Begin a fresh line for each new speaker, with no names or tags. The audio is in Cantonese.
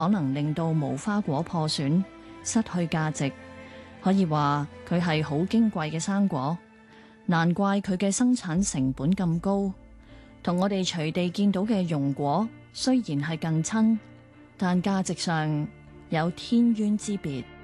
可能令到無花果破損，失去價值。可以話佢係好矜貴嘅生果，難怪佢嘅生產成本咁高。同我哋隨地見到嘅榕果雖然係近親，但價值上有天淵之別。